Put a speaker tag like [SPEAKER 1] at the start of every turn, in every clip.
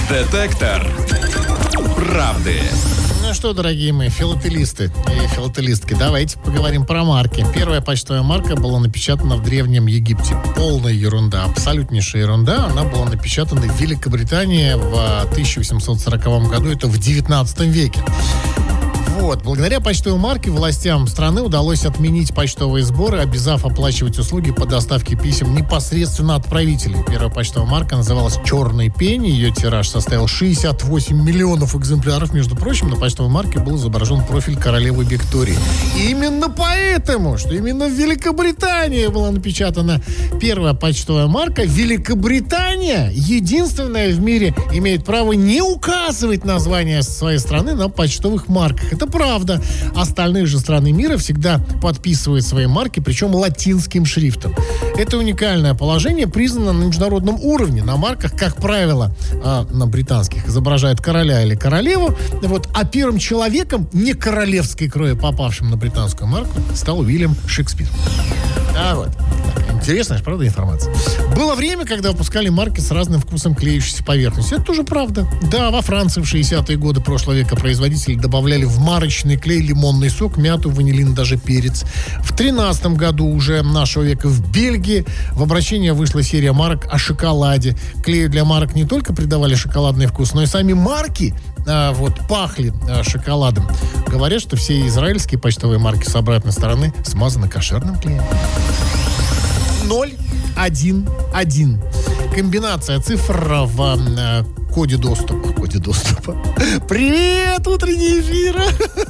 [SPEAKER 1] Детектор правды.
[SPEAKER 2] Ну что, дорогие мои филателисты и филателистки, давайте поговорим про марки. Первая почтовая марка была напечатана в Древнем Египте. Полная ерунда, абсолютнейшая ерунда. Она была напечатана в Великобритании в 1840 году, это в 19 веке. Вот. Благодаря почтовой марке властям страны удалось отменить почтовые сборы, обязав оплачивать услуги по доставке писем непосредственно отправителей. Первая почтовая марка называлась «Черной пенни». Ее тираж составил 68 миллионов экземпляров. Между прочим, на почтовой марке был изображен профиль королевы Виктории. И именно поэтому, что именно в Великобритании была напечатана первая почтовая марка, Великобритания, единственная в мире, имеет право не указывать название своей страны на почтовых марках. Это правда. Остальные же страны мира всегда подписывают свои марки, причем латинским шрифтом. Это уникальное положение признано на международном уровне. На марках, как правило, на британских изображают короля или королеву, а первым человеком не королевской крови, попавшим на британскую марку, стал Уильям Шекспир. Интересная, правда, информация. Было время, когда выпускали марки с разным вкусом клеющейся поверхности. Это тоже правда. Да, во Франции в 60-е годы прошлого века производители добавляли в марочный клей лимонный сок, мяту, ванилин, даже перец. В 13 году уже нашего века в Бельгии в обращение вышла серия марок о шоколаде. Клею для марок не только придавали шоколадный вкус, но и сами марки пахли шоколадом. Говорят, что все израильские почтовые марки с обратной стороны смазаны кошерным клеем. 011. Комбинация цифр в коде доступа. Привет, утренний эфир!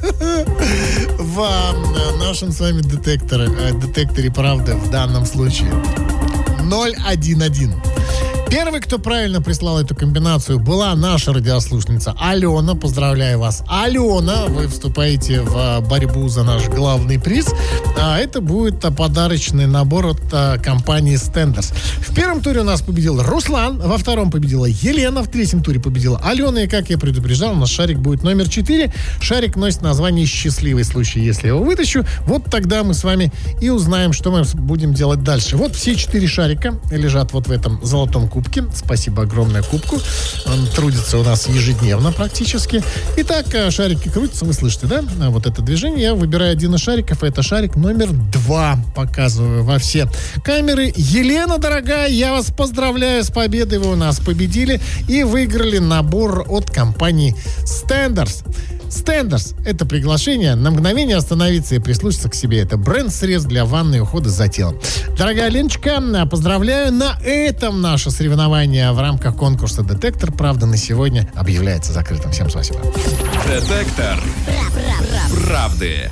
[SPEAKER 2] В нашем с вами детекторе правды в данном случае 011. Первый, кто правильно прислал эту комбинацию, была наша радиослушница Алена. Поздравляю вас, Алена. Вы вступаете в борьбу за наш главный приз. А это будет подарочный набор от компании Stenders. В первом туре у нас победил Руслан, во втором победила Елена, в третьем туре победила Алена. И, как я предупреждал, у нас шарик будет номер 4. Шарик носит название «Счастливый случай». Если я его вытащу, вот тогда мы с вами и узнаем, что мы будем делать дальше. Вот все 4 шарика лежат вот в этом золотом кубке. Спасибо огромное кубку. Он трудится у нас ежедневно практически. Итак, шарики крутятся, вы слышите, да? Вот это движение. Я выбираю один из шариков, и это шарик номер 2. Показываю во все камеры. Елена, дорогая, я вас поздравляю с победой. Вы у нас победили и выиграли набор от компании Stenders. Stenders – это приглашение на мгновение остановиться и прислушаться к себе. Это бренд средств для ванны и ухода за телом. Дорогая Леночка, поздравляю. На этом наше соревнование в рамках конкурса «Детектор правды» на сегодня объявляется закрытым. Всем спасибо.
[SPEAKER 1] Детектор правды.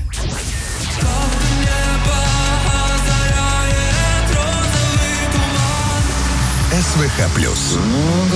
[SPEAKER 3] СВХ+.